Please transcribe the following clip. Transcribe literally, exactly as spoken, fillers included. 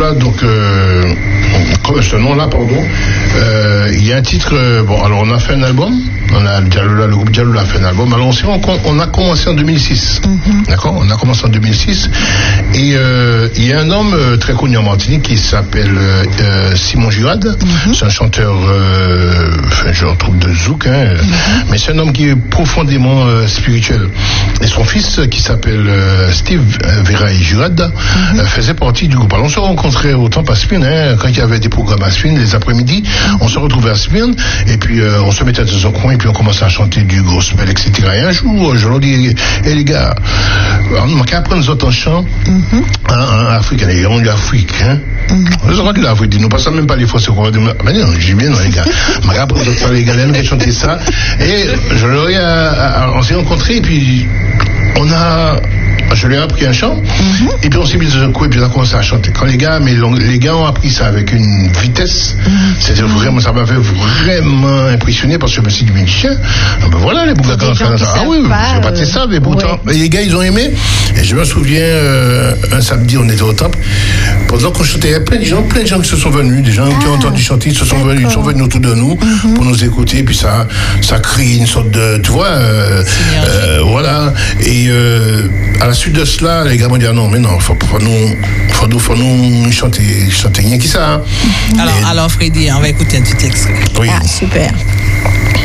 là, donc, euh, ce nom-là, pardon, euh, il y a un titre, euh, bon, alors on a fait un album, on a, Dialola, le groupe Dialola a fait un album, alors on, s'est, on, on a commencé en deux mille six, mm-hmm. d'accord, on a commencé en deux mille six, et euh, il y a un homme euh, très connu en Martinique qui s'appelle euh, Simon Girard, mm-hmm. c'est un chanteur, euh, enfin, je retrouve de zouk, hein, mm-hmm. mais c'est un homme qui est profondément euh, spirituel, et son fils, qui s'appelle euh, Steve euh, Veraï Girard, mm-hmm. euh, faisait partie du groupe. Alors on se rencontrait au temps à Spin, hein, quand il y avait des programmes à Spin, les après-midi, on se retrouvait à Spin, et puis euh, on se mettait dans un coin, et puis on commençait à chanter du gospel, et cetera. Et un jour, je leur dis, hé les gars, on manquait à apprendre nous autres en chant, mm-hmm. en, en Afrique, les gens de l'Afrique, hein. Mm-hmm. Les gens de l'Afrique, nous passons même pas les Français, on va dire, mais non, j'ai bien, non, les gars, on m'a appris les gars, qui chantaient ça, et je leur ai, on s'est rencontrés, et puis on a, je lui ai appris un chant, mm-hmm. et puis on s'est mis dans un coup, et puis on a commencé à chanter. Quand les gars, mais les gars ont appris ça avec une vitesse, mm-hmm. c'était vraiment, ça m'avait vraiment impressionné, parce que je me suis dit, mais tiens, ben voilà, les bougas quand on ça. Ah oui, j'ai pas fait ça, mais pourtant, ouais. Les gars, ils ont aimé, et je me souviens, euh, un samedi, on était au temple, pendant qu'on chantait, il y a plein de gens, plein de gens qui se sont venus, des gens ah, qui ont entendu chanter, ils se sont venus, ils sont venus autour de nous, mm-hmm. pour nous écouter, puis ça, ça crée une sorte de, tu vois, euh, euh, voilà, et euh, à la suite de cela, les gars m'ont dit ah non, mais non, faut, faut nous, faut nous, faut nous chanter, chanter rien qui ça. Hein. Alors, et, alors Freddy, on va écouter un petit extrait. Oui. Ah, super.